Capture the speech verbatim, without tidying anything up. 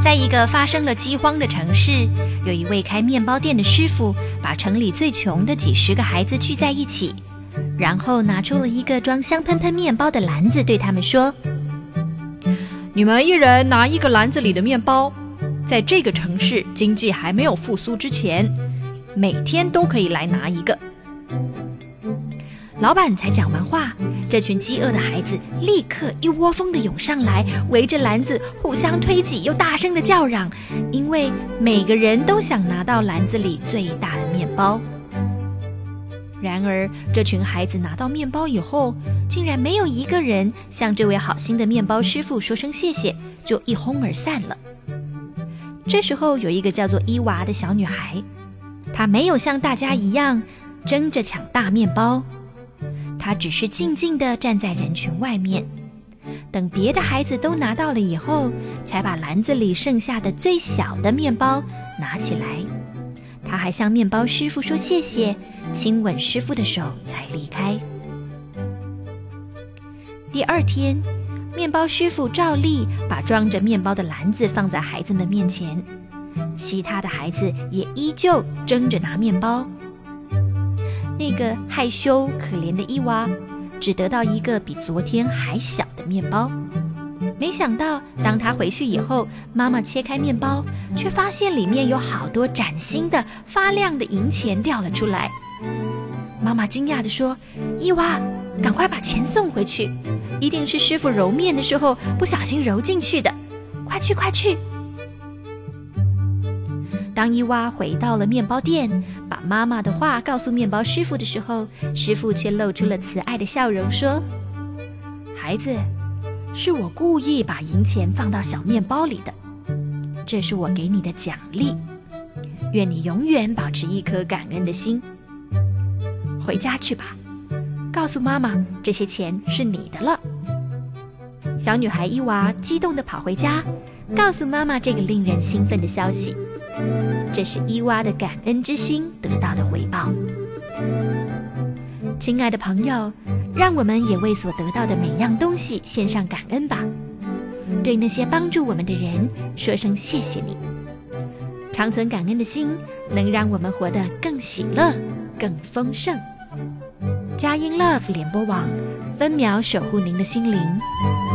在一个发生了饥荒的城市，有一位开面包店的师傅，把城里最穷的几十个孩子聚在一起，然后拿出了一个装香喷喷面包的篮子，对他们说： 你们一人拿一个篮子里的面包，在这个城市经济还没有复苏之前，每天都可以来拿一个。 老板才讲完话，这群饥饿的孩子立刻一窝蜂地涌上来，围着篮子互相推挤，又大声地叫嚷，因为每个人都想拿到篮子里最大的面包。然而这群孩子拿到面包以后，竟然没有一个人向这位好心的面包师傅说声谢谢，就一哄而散了。这时候有一个叫做伊娃的小女孩，她没有像大家一样争着抢大面包，她只是静静地站在人群外面，等别的孩子都拿到了以后，才把篮子里剩下的最小的面包拿起来。她还向面包师傅说谢谢，亲吻师傅的手才离开。第二天，面包师傅照例把装着面包的篮子放在孩子们面前，其他的孩子也依旧争着拿面包。那个害羞可怜的伊娃只得到一个比昨天还小的面包。没想到当他回去以后，妈妈切开面包，却发现里面有好多崭新的发亮的银钱掉了出来。妈妈惊讶地说：伊娃，赶快把钱送回去，一定是师傅揉面的时候不小心揉进去的，快去快去。当伊娃回到了面包店，把妈妈的话告诉面包师傅的时候，师傅却露出了慈爱的笑容，说：孩子，是我故意把银钱放到小面包里的，这是我给你的奖励，愿你永远保持一颗感恩的心。回家去吧，告诉妈妈这些钱是你的了。小女孩伊娃激动地跑回家，告诉妈妈这个令人兴奋的消息。这是伊娃的感恩之心得到的回报。亲爱的朋友，让我们也为所得到的每样东西献上感恩吧，对那些帮助我们的人说声谢谢你。长存感恩的心，能让我们活得更喜乐更丰盛。佳音 Love 联播网，分秒守护您的心灵。